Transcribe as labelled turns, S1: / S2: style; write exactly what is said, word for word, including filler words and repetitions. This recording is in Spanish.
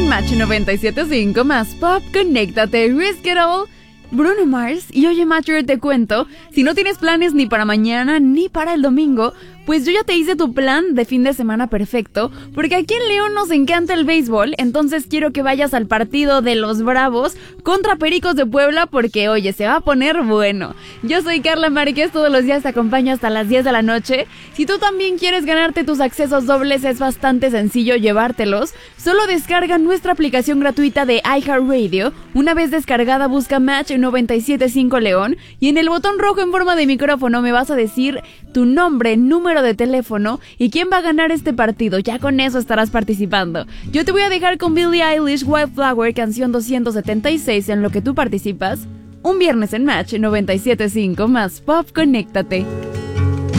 S1: en Match noventa y siete punto cinco más Pop, conéctate, Risk It All, Bruno Mars. Y oye, Matcher, te cuento, si no tienes planes ni para mañana ni para el domingo, pues yo ya te hice tu plan de fin de semana perfecto, porque aquí en León nos encanta el béisbol, entonces quiero que vayas al partido de los Bravos contra Pericos de Puebla, porque oye, se va a poner bueno. Yo soy Carla Márquez, todos los días te acompaño hasta las diez de la noche. Si tú también quieres ganarte tus accesos dobles, es bastante sencillo llevártelos. Solo descarga nuestra aplicación gratuita de iHeartRadio. Una vez descargada, busca Match noventa y siete punto cinco León y en el botón rojo en forma de micrófono me vas a decir tu nombre, número de teléfono y quién va a ganar este partido. Ya con eso estarás participando. Yo te voy a dejar con Billie Eilish, Wildflower, canción doscientos setenta y seis, en lo que tú participas. Un viernes en Match noventa y siete punto cinco más Pop, conéctate.